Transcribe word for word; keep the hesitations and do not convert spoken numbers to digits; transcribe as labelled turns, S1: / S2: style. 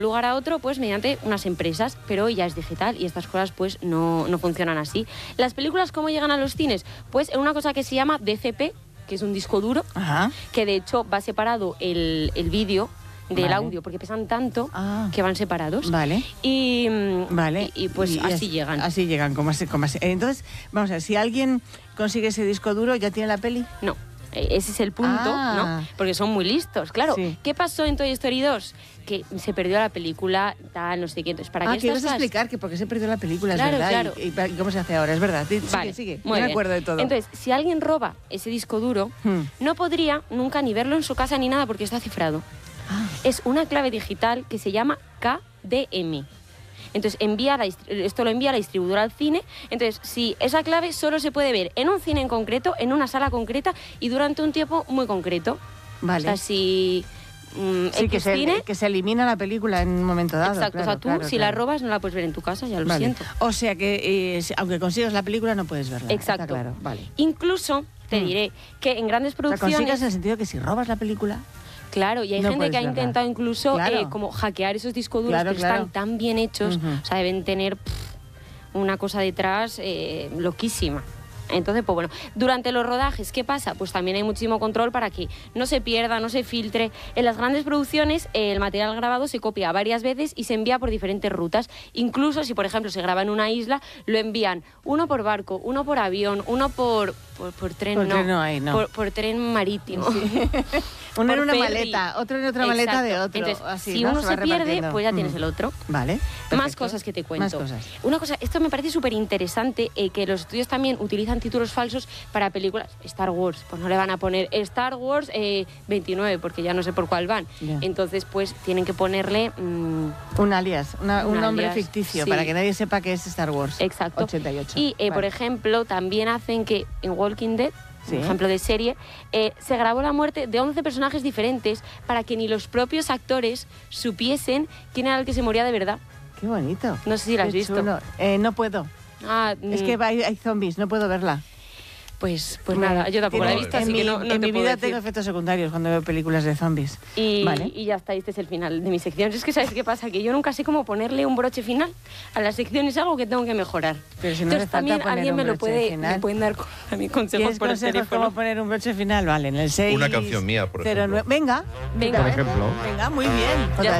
S1: lugar a otro pues mediante unas empresas, pero ya es digital y estas cosas pues no, no funcionan así. Las películas, ¿cómo llegan a los cines? Pues en una cosa que se llama D C P, que es un disco duro, Ajá. que de hecho va separado el, el vídeo del vale. audio, porque pesan tanto ah. que van separados. Vale. Y, vale. y, y pues y así es, llegan.
S2: Así llegan, como así, como así. Entonces, vamos a ver, si alguien consigue ese disco duro, ¿ya tiene la peli?
S1: No. Ese es el punto, ah. ¿no? Porque son muy listos, claro. Sí. ¿Qué pasó en Toy Story dos? Que se perdió la película, tal, no sé qué. Entonces, ¿para
S2: ah,
S1: qué
S2: que ibas a explicar que por qué se perdió la película,
S1: claro,
S2: es verdad.
S1: Claro.
S2: Y, y, y cómo se hace ahora, es verdad. Sigue,
S1: vale.
S2: sigue.
S1: Muy
S2: Yo me
S1: bien.
S2: acuerdo de todo.
S1: Entonces, si alguien roba ese disco duro, hmm. no podría nunca ni verlo en su casa ni nada porque está cifrado. Ah. Es una clave digital que se llama K D M. Entonces, envía la, esto lo envía la distribuidora al cine. Entonces, si esa clave solo se puede ver en un cine en concreto, en una sala concreta y durante un tiempo muy concreto.
S2: Vale.
S1: O sea, si... Mm,
S2: sí, que se,
S1: cine,
S2: que se elimina la película en un momento dado.
S1: Exacto,
S2: claro,
S1: o sea, tú
S2: claro,
S1: si
S2: claro.
S1: la robas no la puedes ver en tu casa, ya lo
S2: vale.
S1: siento.
S2: O sea que, eh, aunque consigas la película, no puedes verla.
S1: Exacto.
S2: Está claro. Vale.
S1: Incluso, te mm. diré, que en grandes producciones...
S2: ¿La consigas en el sentido que si robas la película...
S1: Claro, y hay
S2: no
S1: gente que ha
S2: verla.
S1: intentado incluso
S2: claro.
S1: eh, como hackear esos discos duros
S2: claro,
S1: que
S2: claro.
S1: están tan bien hechos,
S2: uh-huh.
S1: o sea, deben tener pff, una cosa detrás eh, loquísima. Entonces, pues bueno, durante los rodajes, ¿qué pasa? Pues también hay muchísimo control para que no se pierda, no se filtre. En las grandes producciones, eh, el material grabado se copia varias veces y se envía por diferentes rutas. Incluso si, por ejemplo, se graba en una isla, lo envían uno por barco, uno por avión, uno por, por, por tren,
S2: por
S1: no,
S2: tren no, hay, no.
S1: Por, por tren marítimo.
S2: Sí. Uno en una ferry. maleta, otro en otra
S1: Exacto.
S2: maleta de otro.
S1: Entonces,
S2: así,
S1: si
S2: ¿no?
S1: uno
S2: se,
S1: se pierde, pues ya tienes
S2: mm.
S1: el otro.
S2: Vale. Perfecto.
S1: Más cosas que te cuento.
S2: Más cosas.
S1: Una cosa, esto me parece súper interesante, eh, que los estudios también utilizan títulos falsos para películas. Star Wars, pues no le van a poner Star Wars eh, veintinueve, porque ya no sé por cuál van. Yeah. Entonces, pues tienen que ponerle... Mmm,
S2: un alias, una, un, un nombre
S1: alias,
S2: ficticio,
S1: sí.
S2: para que nadie sepa que es Star Wars.
S1: Exacto.
S2: ochenta y ocho.
S1: Y, eh,
S2: vale.
S1: por ejemplo, también hacen que en Walking Dead, ¿sí? un ejemplo de serie, eh, se grabó la muerte de once personajes diferentes para que ni los propios actores supiesen quién era el que se moría de verdad.
S2: Qué bonito.
S1: No sé si la has
S2: Qué
S1: visto.
S2: Eh, no puedo.
S1: Ah,
S2: es que hay, hay zombies, no puedo verla.
S1: Pues, pues nada, yo tampoco la he visto,
S2: en
S1: así
S2: mi,
S1: que no, no
S2: En
S1: te
S2: mi
S1: puedo
S2: vida
S1: decir.
S2: tengo efectos secundarios cuando veo películas de zombies.
S1: Y,
S2: vale.
S1: y ya está, este es el final de mi sección. Es que ¿sabes qué pasa? Que yo nunca sé cómo ponerle un broche final a la sección, es algo que tengo que mejorar.
S2: Pero si no
S1: Entonces también alguien me lo puede, me pueden dar a mí consejos por el teléfono.
S2: ¿Cómo poner un broche final? Vale, en el seis...
S3: Una canción mía, por ejemplo.
S2: Venga.
S1: Venga.
S3: Por ejemplo.
S2: Venga, muy bien.